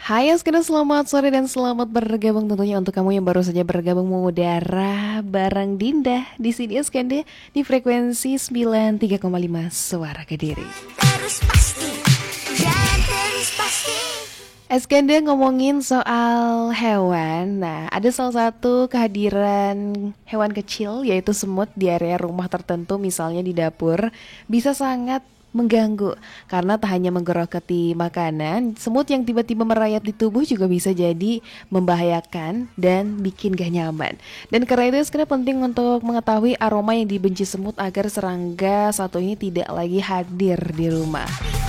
Hai Askena, selamat sore dan selamat bergabung tentunya untuk kamu yang baru saja bergabung mengudara bareng Dinda di sini Askenda di frekuensi 93,5 Suara Kediri. Terus pasti, dan terus pasti. Askenda ngomongin soal hewan. Nah, ada salah satu kehadiran hewan kecil yaitu semut di area rumah tertentu, misalnya di dapur, bisa sangat mengganggu karena tak hanya menggerogoti makanan, semut yang tiba-tiba merayap di tubuh juga bisa jadi membahayakan dan bikin gak nyaman. Dan karena itu sebenarnya penting untuk mengetahui aroma yang dibenci semut agar serangga satu ini tidak lagi hadir di rumah.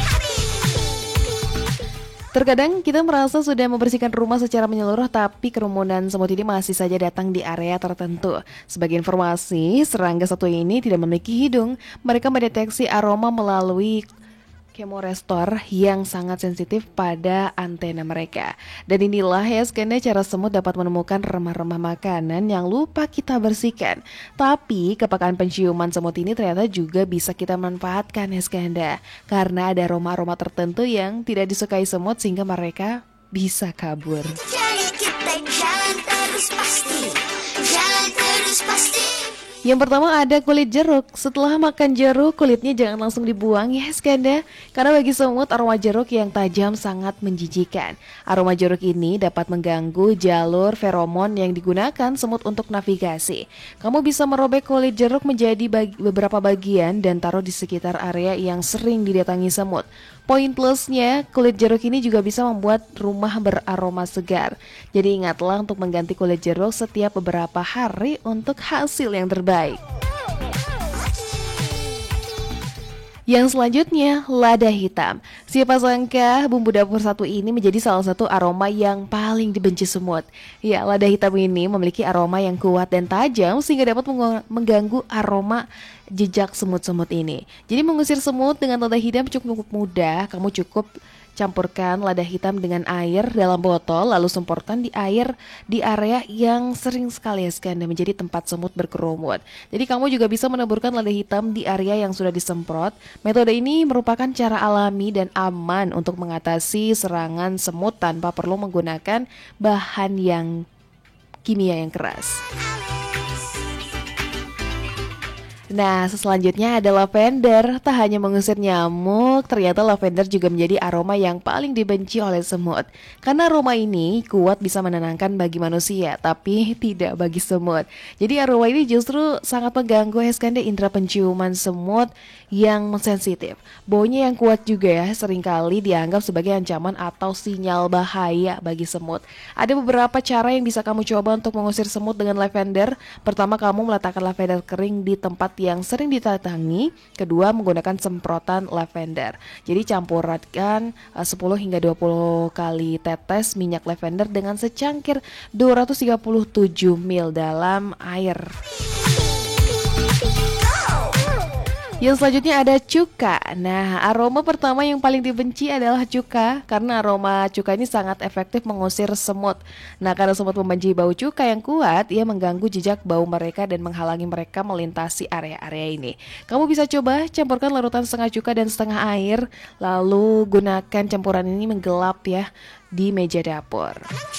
Terkadang kita merasa sudah membersihkan rumah secara menyeluruh, tapi kerumunan semut ini masih saja datang di area tertentu. Sebagai informasi, serangga satu ini tidak memiliki hidung. Mereka mendeteksi aroma melalui kemorestor yang sangat sensitif pada antena mereka. Dan inilah ya skena cara semut dapat menemukan remah-remah makanan yang lupa kita bersihkan. Tapi kepekaan penciuman semut ini ternyata juga bisa kita manfaatkan ya skena, karena ada aroma-aroma tertentu yang tidak disukai semut sehingga mereka bisa kabur. Jadi kita jalan terus pasti, jalan terus pasti. Yang pertama ada kulit jeruk. Setelah makan jeruk, kulitnya jangan langsung dibuang ya skanda. Karena bagi semut, aroma jeruk yang tajam sangat menjijikan. Aroma jeruk ini dapat mengganggu jalur feromon yang digunakan semut untuk navigasi. Kamu bisa merobek kulit jeruk menjadi beberapa bagian dan taruh di sekitar area yang sering didatangi semut. Poin plusnya, kulit jeruk ini juga bisa membuat rumah beraroma segar. Jadi ingatlah untuk mengganti kulit jeruk setiap beberapa hari untuk hasil yang terbaik. Yang selanjutnya, lada hitam. Siapa sangka bumbu dapur satu ini menjadi salah satu aroma yang paling dibenci semut. Ya, lada hitam ini memiliki aroma yang kuat dan tajam sehingga dapat mengganggu aroma jejak semut-semut ini. Jadi mengusir semut dengan lada hitam cukup mudah. Kamu cukup campurkan lada hitam dengan air dalam botol, lalu semprotkan di air di area yang sering sekali dan menjadi tempat semut berkerumun. Jadi kamu juga bisa meneburkan lada hitam di area yang sudah disemprot. Metode ini merupakan cara alami dan aman untuk mengatasi serangan semut tanpa perlu menggunakan bahan yang kimia yang keras. Nah, selanjutnya ada lavender. Tak hanya mengusir nyamuk, ternyata lavender juga menjadi aroma yang paling dibenci oleh semut. Karena aroma ini kuat bisa menenangkan bagi manusia, tapi tidak bagi semut. Jadi aroma ini justru sangat mengganggu indera penciuman semut yang sensitif. Baunya yang kuat juga ya, seringkali dianggap sebagai ancaman atau sinyal bahaya bagi semut. Ada beberapa cara yang bisa kamu coba untuk mengusir semut dengan lavender. Pertama, kamu meletakkan lavender kering di tempat yang sering didatangi. Kedua, menggunakan semprotan lavender. Jadi campurkan 10 hingga 20 kali tetes minyak lavender dengan secangkir 237 ml dalam air. Yang selanjutnya ada cuka. Nah, aroma pertama yang paling dibenci adalah cuka, karena aroma cuka ini sangat efektif mengusir semut. Nah, karena semut membenci bau cuka yang kuat, ia mengganggu jejak bau mereka dan menghalangi mereka melintasi area-area ini. Kamu bisa coba campurkan larutan setengah cuka dan setengah air, lalu gunakan campuran ini menggelap ya di meja dapur.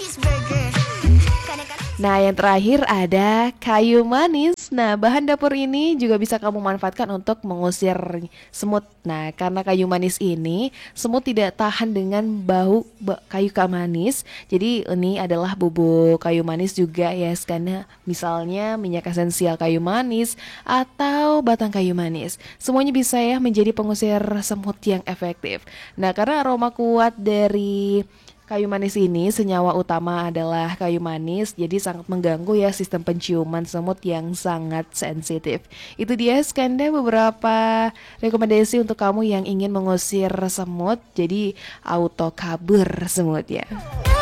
Nah, yang terakhir ada kayu manis. Nah, bahan dapur ini juga bisa kamu manfaatkan untuk mengusir semut. Nah, karena kayu manis ini, semut tidak tahan dengan bau kayu manis. Jadi ini adalah bubuk kayu manis juga ya, karena misalnya minyak esensial kayu manis atau batang kayu manis. Semuanya bisa ya menjadi pengusir semut yang efektif. Nah, karena aroma kuat dari kayu manis ini, senyawa utama adalah kayu manis, jadi sangat mengganggu ya sistem penciuman semut yang sangat sensitif. Itu dia skanda beberapa rekomendasi untuk kamu yang ingin mengusir semut, jadi auto kabur semut ya.